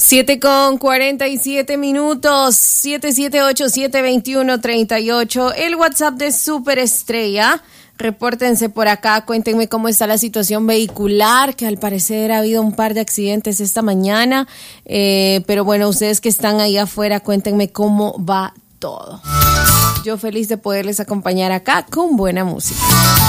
7:47, 778-721-38. El WhatsApp de Superestrella. Repórtense por acá, cuéntenme cómo está la situación vehicular, que al parecer ha habido un par de accidentes esta mañana. Pero bueno, ustedes que están ahí afuera, cuéntenme cómo va todo. Yo feliz de poderles acompañar acá con buena música.